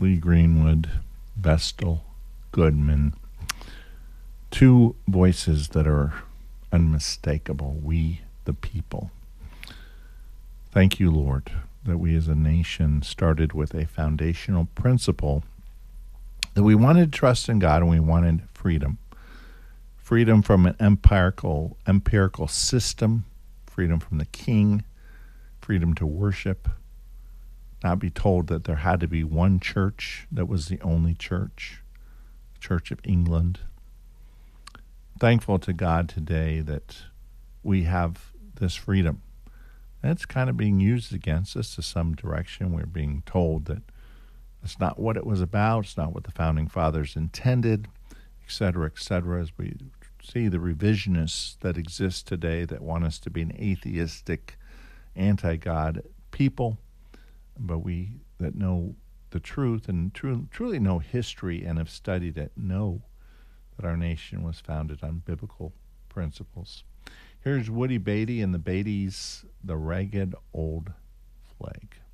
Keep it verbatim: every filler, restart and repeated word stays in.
Lee Greenwood, Vestal, Goodman. Two voices that are unmistakable. We, the people. Thank you, Lord, that we as a nation started with a foundational principle that we wanted to trust in God and we wanted freedom. Freedom from an empirical, empirical system, freedom from the king, freedom to worship, not be told that there had to be one church that was the only church, Church of England. Thankful to God today that we have this freedom. And it's kind of being used against us to some direction. We're being told that it's not what it was about, it's not what the Founding Fathers intended, et cetera, et cetera, as we see the revisionists that exist today that want us to be an atheistic, anti-God people. But we that know the truth and tru- truly know history and have studied it know that our nation was founded on biblical principles. Here's Woody Beatty and the Beatties, The Ragged Old Flag.